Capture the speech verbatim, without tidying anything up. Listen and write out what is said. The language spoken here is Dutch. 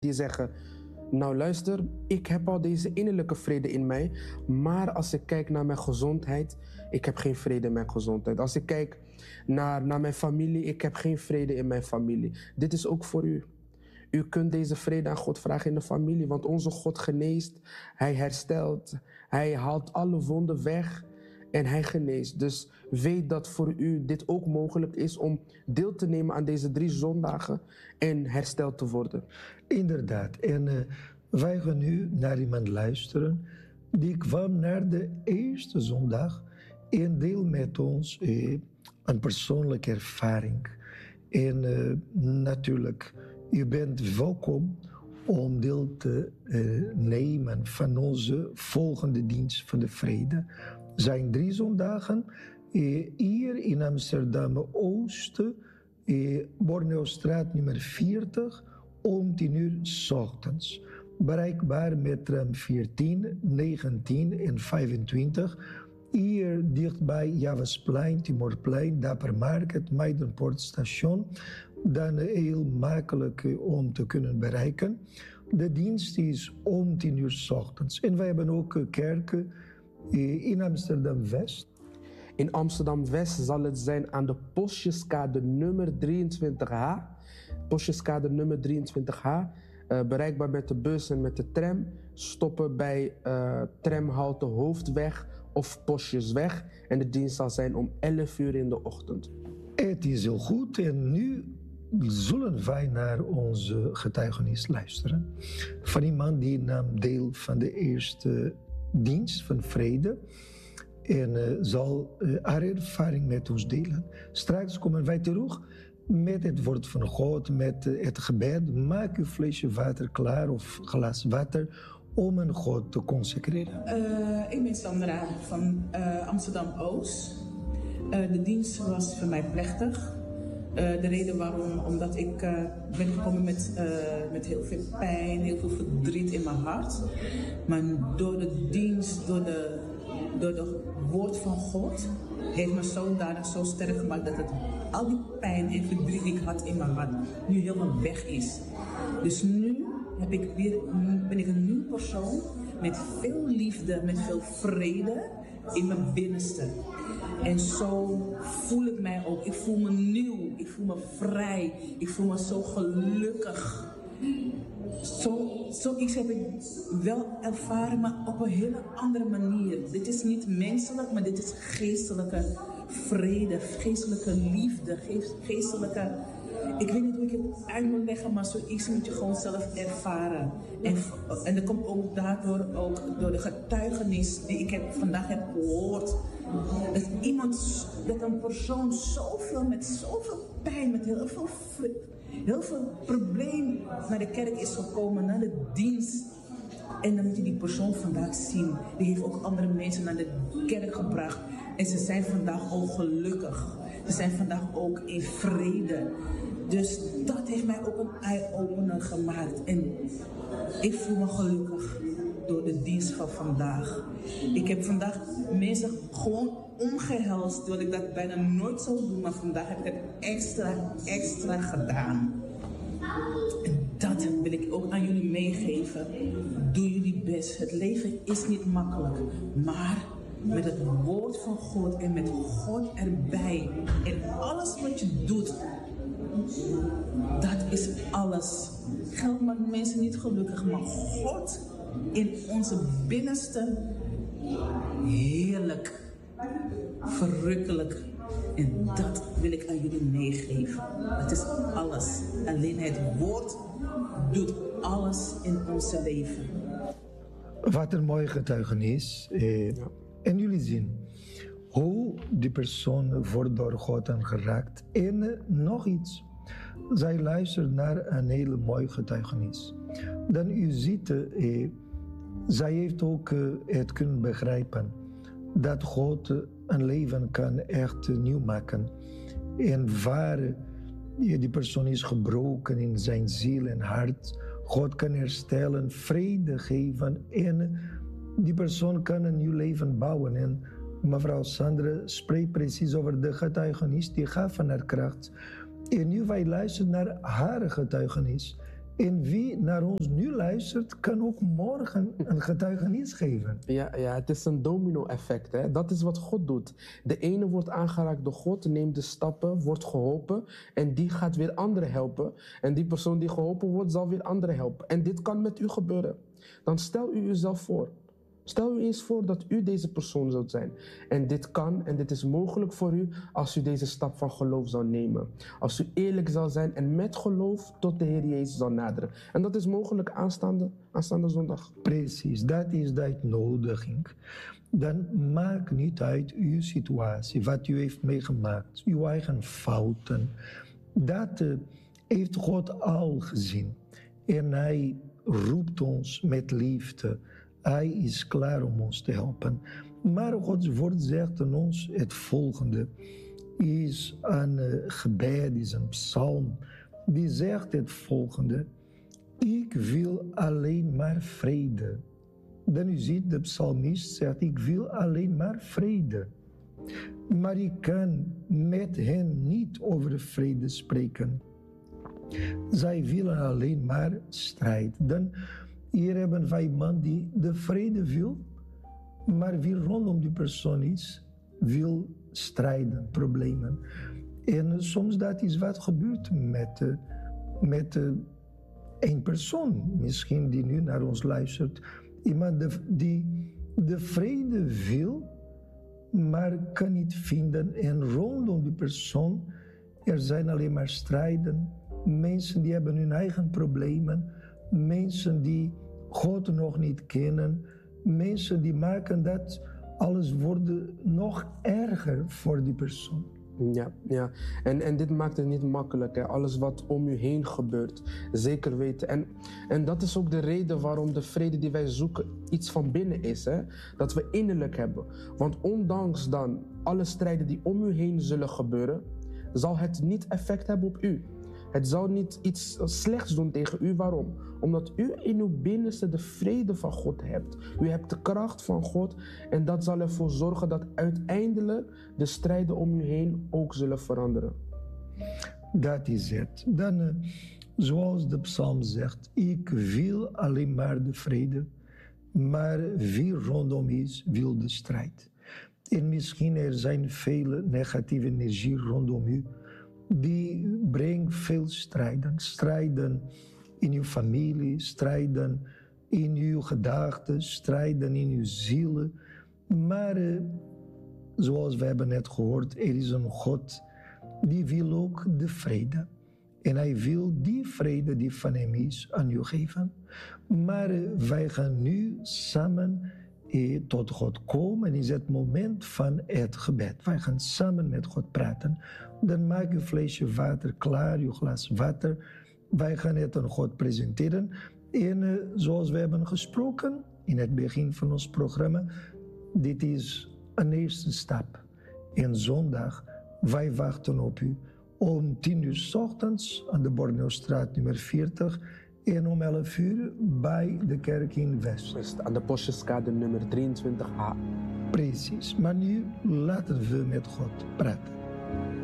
Die zeggen, nou luister, ik heb al deze innerlijke vrede in mij, maar als ik kijk naar mijn gezondheid, ik heb geen vrede in mijn gezondheid. Als ik kijk naar, naar mijn familie, ik heb geen vrede in mijn familie. Dit is ook voor u. U kunt deze vrede aan God vragen in de familie, want onze God geneest, Hij herstelt, Hij haalt alle wonden weg en Hij geneest. Dus weet dat voor u dit ook mogelijk is om deel te nemen aan deze drie zondagen en hersteld te worden. Inderdaad. En uh, wij gaan nu naar iemand luisteren die kwam naar de eerste zondag en deel met ons uh, een persoonlijke ervaring. En uh, natuurlijk, u bent welkom om deel te uh, nemen van onze volgende dienst van de vrede. Er zijn drie zondagen uh, hier in Amsterdam-Oost, uh, Borneostraat nummer veertig, om tien uur 's ochtends. Bereikbaar met tram veertien, negentien en vijfentwintig. Hier dichtbij Javasplein, Timorplein, Dappermarkt, Maidenpoortstation. Dan heel makkelijk om te kunnen bereiken. De dienst is om tien uur 's ochtends. En wij hebben ook kerken in Amsterdam-West. In Amsterdam-West zal het zijn aan de Postjeskade nummer drieëntwintig H. Postjeskade nummer drieëntwintig H. Uh, bereikbaar met de bus en met de tram. Stoppen bij uh, tramhalte Hoofdweg of Postjesweg. En de dienst zal zijn om elf uur in de ochtend. Het is heel goed en nu zullen wij naar onze getuigenis luisteren. Van iemand die nam deel van de eerste dienst van vrede. En uh, zal uh, haar ervaring met ons delen. Straks komen wij terug met het woord van God, met uh, het gebed. Maak uw flesje water klaar of glas water om een God te consecreren. Uh, ik ben Sandra van uh, Amsterdam-Oost. Uh, de dienst was voor mij plechtig. Uh, de reden waarom, omdat ik uh, ben gekomen met, uh, met heel veel pijn, heel veel verdriet in mijn hart. Maar door de dienst, door de, door het woord van God, heeft me zodanig zo sterk gemaakt dat het, al die pijn en verdriet die ik had in mijn hart nu helemaal weg is. Dus nu heb ik weer, ben ik een nieuw persoon met veel liefde, met veel vrede in mijn binnenste. En zo voel ik mij ook. Ik voel me nieuw, ik voel me vrij, ik voel me zo gelukkig. Zo, zoiets heb ik wel ervaren, maar op een hele andere manier. Dit is niet menselijk, maar dit is geestelijke vrede, geestelijke liefde, geestelijke... Ik weet niet hoe ik het uit moet leggen, maar zoiets moet je gewoon zelf ervaren. En, en dat komt ook daardoor ook door de getuigenis die ik heb, vandaag heb gehoord. Dat iemand, dat een persoon zoveel, met zoveel pijn, met heel veel, heel veel probleem naar de kerk is gekomen, naar de dienst. En dan moet je die persoon vandaag zien. Die heeft ook andere mensen naar de kerk gebracht. En ze zijn vandaag ook gelukkig. Ze zijn vandaag ook in vrede. Dus dat heeft mij ook een eye-opener gemaakt. En ik voel me gelukkig door de dienst van vandaag. Ik heb vandaag mensen gewoon omgehelst, terwijl ik dat bijna nooit zou doen. Maar vandaag heb ik het extra, extra gedaan. En dat wil ik ook aan jullie meegeven. Doe jullie best. Het leven is niet makkelijk. Maar met het woord van God en met God erbij. En alles wat je doet, dat is alles. Geld maakt mensen niet gelukkig, maar God in onze binnenste, heerlijk, verrukkelijk. En dat wil ik aan jullie meegeven. Het is alles. Alleen het woord doet alles in ons leven. Wat een mooie getuigenis. Eh, ja. En jullie zien hoe die persoon wordt door God aangeraakt. En uh, nog iets. Zij luistert naar een hele mooie getuigenis. Dan u ziet, uh, zij heeft ook uh, het kunnen begrijpen dat God uh, een leven kan echt uh, nieuw maken. En waar uh, die persoon is gebroken in zijn ziel en hart, God kan herstellen, vrede geven en die persoon kan een nieuw leven bouwen. En mevrouw Sandra spreekt precies over de getuigenis die gaf van haar kracht. En nu wij luisteren naar haar getuigenis. En wie naar ons nu luistert, kan ook morgen een getuigenis geven. Ja, ja, het is een domino-effect. Hè? Dat is wat God doet. De ene wordt aangeraakt door God, neemt de stappen, wordt geholpen. En die gaat weer anderen helpen. En die persoon die geholpen wordt, zal weer anderen helpen. En dit kan met u gebeuren. Dan stel u uzelf voor. Stel u eens voor dat u deze persoon zult zijn. En dit kan en dit is mogelijk voor u als u deze stap van geloof zou nemen. Als u eerlijk zal zijn en met geloof tot de Heer Jezus zal naderen. En dat is mogelijk aanstaande, aanstaande zondag. Precies, dat is de uitnodiging. Dan maakt niet uit uw situatie, wat u heeft meegemaakt, uw eigen fouten. Dat uh, heeft God al gezien. En hij roept ons met liefde. Hij is klaar om ons te helpen. Maar Gods woord zegt aan ons het volgende. Is een uh, gebed, is een psalm. Die zegt het volgende. Ik wil alleen maar vrede. Dan u ziet, de psalmist zegt, ik wil alleen maar vrede. Maar ik kan met hen niet over vrede spreken. Zij willen alleen maar strijd. Dan hier hebben wij iemand die de vrede wil, maar wie rondom die persoon is, wil strijden, problemen. En soms dat is wat gebeurt met, uh, met uh, een persoon, misschien die nu naar ons luistert. Iemand de, die de vrede wil, maar kan niet vinden. En rondom die persoon, er zijn alleen maar strijden. Mensen die hebben hun eigen problemen. Mensen die God nog niet kennen. Mensen die maken dat alles wordt nog erger voor die persoon. Ja, ja. En, en dit maakt het niet makkelijk. Hè? Alles wat om u heen gebeurt, zeker weten. En, en dat is ook de reden waarom de vrede die wij zoeken iets van binnen is. Hè? Dat we innerlijk hebben. Want ondanks dan alle strijden die om u heen zullen gebeuren, zal het niet effect hebben op u. Het zal niet iets slechts doen tegen u. Waarom? Omdat u in uw binnenste de vrede van God hebt. U hebt de kracht van God en dat zal ervoor zorgen dat uiteindelijk de strijden om u heen ook zullen veranderen. Dat is het. Dan, uh, zoals de psalm zegt, ik wil alleen maar de vrede, maar wie rondom is, wil de strijd. En misschien er zijn vele negatieve energie rondom u, die brengt veel strijden. Strijden in uw familie, strijden in uw gedachten, strijden in uw ziel. Maar uh, zoals we hebben net gehoord, er is een God die wil ook de vrede. En hij wil die vrede die van hem is aan u geven. Maar uh, wij gaan nu samen uh, tot God komen. Is het moment van het gebed. Wij gaan samen met God praten. Dan maak je flesje water klaar, je glas water. Wij gaan het aan God presenteren. En uh, zoals we hebben gesproken in het begin van ons programma, dit is een eerste stap. En zondag, wij wachten op u om tien uur 's ochtends aan de Borneostraat nummer veertig en om elf uur bij de kerk in West. Aan de Postjeskade nummer drieëntwintig A. Precies, maar nu laten we met God praten.